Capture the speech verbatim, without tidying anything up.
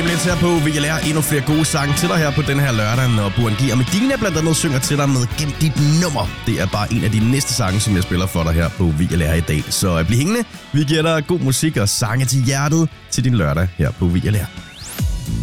om lidt her på vil jeg lære endnu flere gode sange til dig her på den her lørdag, når Buangi og Medina blandt andet synger til dig med Gem dit nummer. Det er bare en af de næste sange, som jeg spiller for dig her på Vil jeg lære i dag. Så bliv hængende. Vi giver dig god musik og sange til hjertet til din lørdag her på Vil jeg lære.